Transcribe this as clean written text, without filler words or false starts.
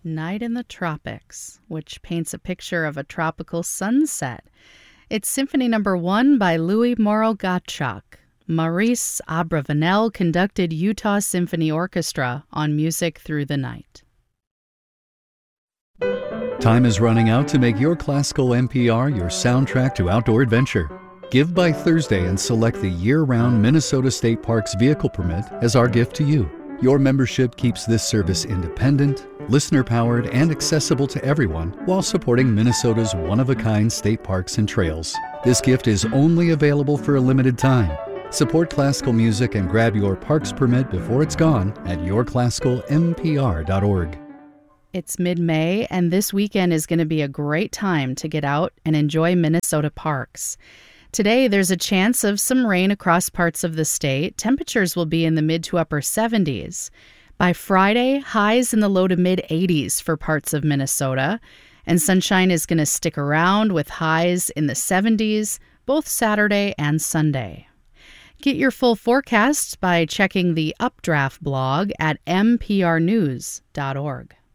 Night in the Tropics, which paints a picture of a tropical sunset. It's Symphony No. 1 by Louis Moreau Gottschalk. Maurice Abravanel conducted Utah Symphony Orchestra on Music Through the Night. Time is running out to make your classical NPR your soundtrack to outdoor adventure. Give by Thursday and select the year-round Minnesota State Parks vehicle permit as our gift to you. Your membership keeps this service independent, listener-powered, and accessible to everyone while supporting Minnesota's one-of-a-kind state parks and trails. This gift is only available for a limited time. Support classical music and grab your parks permit before it's gone at yourclassicalnpr.org. It's mid-May, and this weekend is going to be a great time to get out and enjoy Minnesota parks. Today, there's a chance of some rain across parts of the state. Temperatures will be in the mid to upper 70s. By Friday, highs in the low to mid 80s for parts of Minnesota. And sunshine is going to stick around with highs in the 70s, both Saturday and Sunday. Get your full forecast by checking the Updraft blog at mprnews.org.